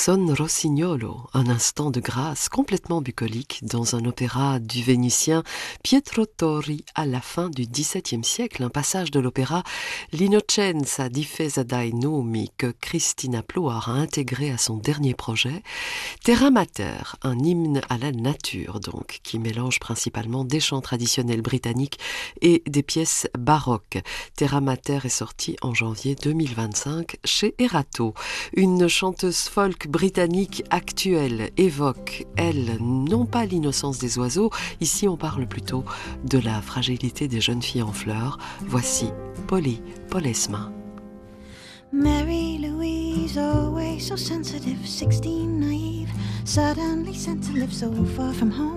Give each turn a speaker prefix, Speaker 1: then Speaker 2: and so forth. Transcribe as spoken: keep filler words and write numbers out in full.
Speaker 1: Son Rossignolo, un instant de grâce complètement bucolique dans un opéra du Vénitien Pietro Torri à la fin du dix-septième siècle, un passage de l'opéra L'Innocenza difesa dai nomi que Cristina Ploar a intégré à son dernier projet, Terra Mater, un hymne à la nature donc, qui mélange principalement des chants traditionnels britanniques et des pièces baroques. Terra Mater est sorti en janvier deux mille vingt-cinq chez Erato. Une chanteuse folk britannique actuelle évoque, elle, non pas l'innocence des oiseaux, ici on parle plutôt de la fragilité des jeunes filles en fleurs. Voici Polly Polesma.
Speaker 2: Mary Louise, always so sensitive, sixteen naive, suddenly sent to live so far from home.